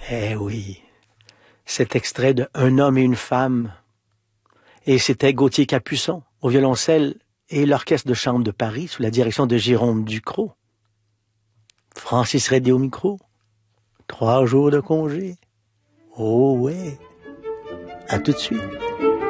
Eh oui, cet extrait de Un homme et une femme. Et c'était Gauthier Capuçon au violoncelle et l'Orchestre de chambre de Paris sous la direction de Jérôme Ducrot. Francis Redé au micro. 3 jours de congé. Oh ouais. À tout de suite.